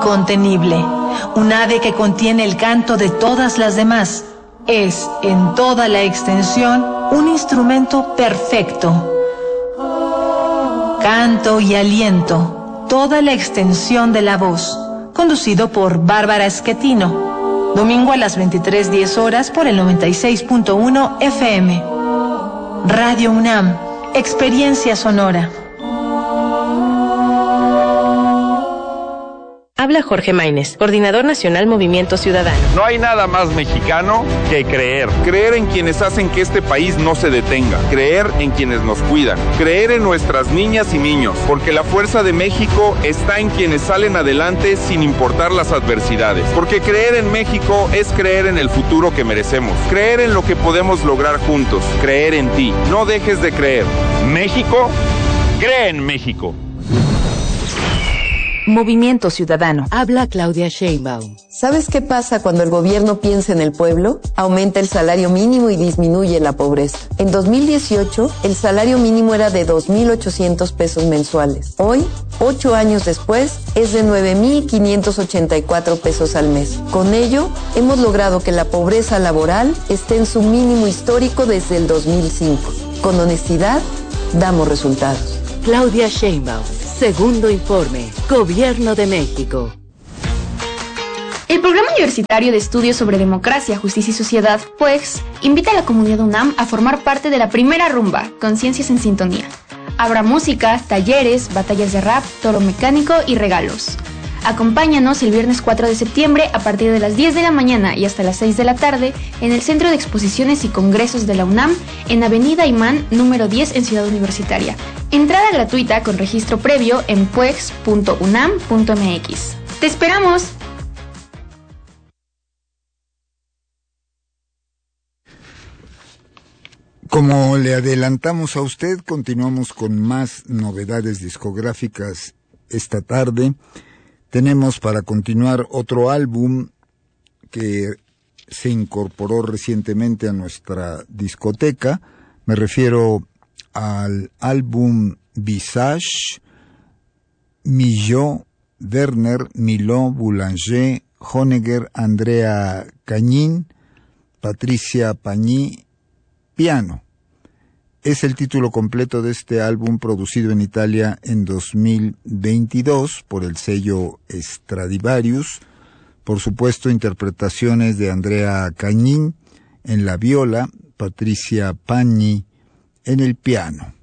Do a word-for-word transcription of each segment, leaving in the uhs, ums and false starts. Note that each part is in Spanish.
incontenible, un ave que contiene el canto de todas las demás. Es, en toda la extensión, un instrumento perfecto. Canto y aliento, toda la extensión de la voz, conducido por Bárbara Schettino. Domingo a las veintitrés diez horas por el noventa y seis punto uno F M. Radio UNAM, experiencia sonora. Habla Jorge Maínez, Coordinador Nacional Movimiento Ciudadano. No hay nada más mexicano que creer. Creer en quienes hacen que este país no se detenga. Creer en quienes nos cuidan. Creer en nuestras niñas y niños. Porque la fuerza de México está en quienes salen adelante sin importar las adversidades. Porque creer en México es creer en el futuro que merecemos. Creer en lo que podemos lograr juntos. Creer en ti. No dejes de creer. México, cree en México. Movimiento Ciudadano. Habla Claudia Sheinbaum. ¿Sabes qué pasa cuando el gobierno piensa en el pueblo? Aumenta el salario mínimo y disminuye la pobreza. En dos mil dieciocho, el salario mínimo era de dos mil ochocientos pesos mensuales. Hoy, ocho años después, es de nueve mil quinientos ochenta y cuatro pesos al mes. Con ello, hemos logrado que la pobreza laboral esté en su mínimo histórico desde el dos mil cinco. Con honestidad, damos resultados. Claudia Sheinbaum. Segundo informe, Gobierno de México. El Programa Universitario de Estudios sobre Democracia, Justicia y Sociedad, P U E X, invita a la comunidad UNAM a formar parte de la primera rumba, Conciencias en Sintonía. Habrá música, talleres, batallas de rap, toro mecánico y regalos. Acompáñanos el viernes cuatro de septiembre a partir de las diez de la mañana y hasta las seis de la tarde en el Centro de Exposiciones y Congresos de la UNAM en Avenida Imán número diez en Ciudad Universitaria. Entrada gratuita con registro previo en puex punto unam punto m x. ¡Te esperamos! Como le adelantamos a usted, continuamos con más novedades discográficas esta tarde. Tenemos para continuar otro álbum que se incorporó recientemente a nuestra discoteca. Me refiero al álbum Visage, Millot, Werner, Milot, Boulanger, Honegger, Andrea Cagnin, Patricia Pagni, Piano. Es el título completo de este álbum producido en Italia en dos mil veintidós por el sello Stradivarius. Por supuesto, interpretaciones de Andrea Cagnin en la viola, Patricia Pagni en el piano.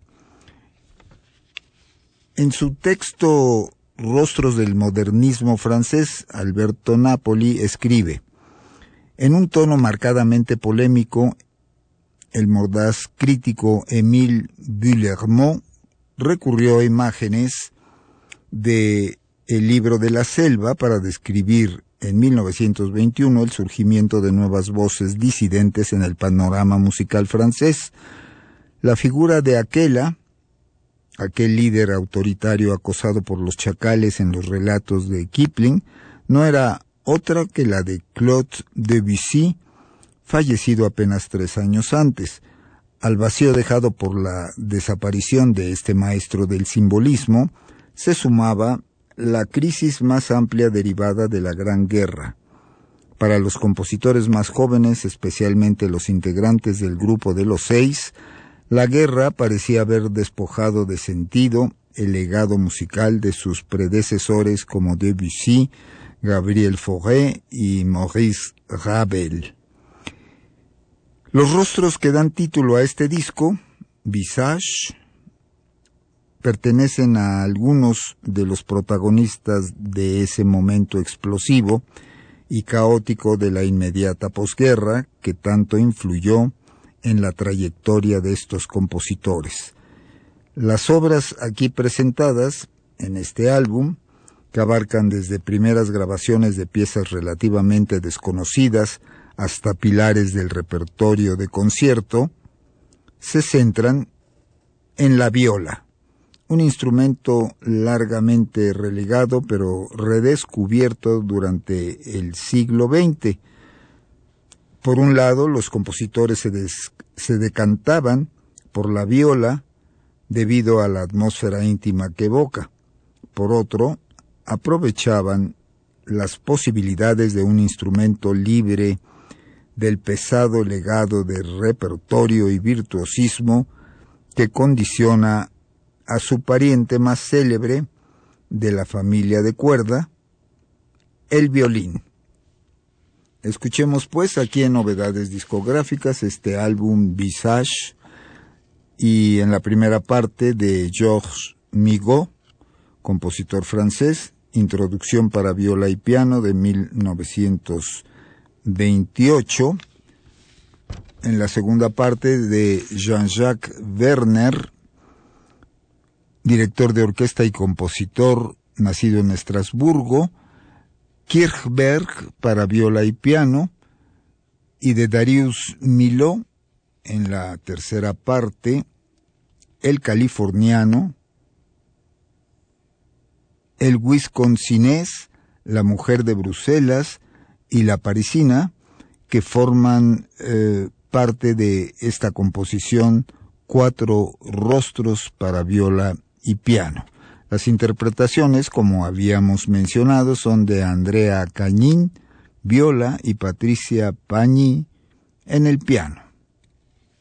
En su texto Rostros del modernismo francés, Alberto Napoli escribe: en un tono marcadamente polémico, el mordaz crítico Émile Bullermont recurrió a imágenes de El libro de la selva para describir en mil novecientos veintiuno el surgimiento de nuevas voces disidentes en el panorama musical francés. La figura de Aquela, aquel líder autoritario acosado por los chacales en los relatos de Kipling, no era otra que la de Claude Debussy, fallecido apenas tres años antes. Al vacío dejado por la desaparición de este maestro del simbolismo, se sumaba la crisis más amplia derivada de la Gran Guerra. Para los compositores más jóvenes, especialmente los integrantes del grupo de los seis, la guerra parecía haber despojado de sentido el legado musical de sus predecesores como Debussy, Gabriel Fauré y Maurice Ravel. Los rostros que dan título a este disco, Visage, pertenecen a algunos de los protagonistas de ese momento explosivo y caótico de la inmediata posguerra que tanto influyó en la trayectoria de estos compositores. Las obras aquí presentadas en este álbum, que abarcan desde primeras grabaciones de piezas relativamente desconocidas hasta pilares del repertorio de concierto, se centran en la viola, un instrumento largamente relegado pero redescubierto durante el siglo veinte. Por un lado, los compositores se, des, se decantaban por la viola debido a la atmósfera íntima que evoca. Por otro, aprovechaban las posibilidades de un instrumento libre del pesado legado de repertorio y virtuosismo que condiciona a su pariente más célebre de la familia de cuerda, el violín. Escuchemos pues aquí en Novedades Discográficas este álbum Visage, y en la primera parte de Georges Migot, compositor francés, Introducción para viola y piano de mil novecientos veintiocho. En la segunda parte de Jean-Jacques Werner, director de orquesta y compositor, nacido en Estrasburgo, Kirchberg para viola y piano, y de Darius Milhaud, en la tercera parte, el californiano, el wisconsinés, la mujer de Bruselas y la parisina, que forman eh, parte de esta composición Cuatro rostros para viola y piano. Las interpretaciones, como habíamos mencionado, son de Andrea Cañín, viola, y Patricia Pañi en el piano.